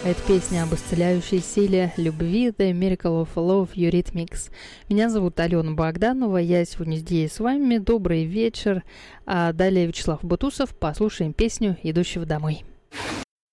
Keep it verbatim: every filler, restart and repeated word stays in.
Это песня об исцеляющей силе любви The Miracle of Love Eurythmics. Меня зовут Алена Богданова, я сегодня здесь с вами. Добрый вечер. А далее Вячеслав Бутусов. Послушаем песню «Идущего домой».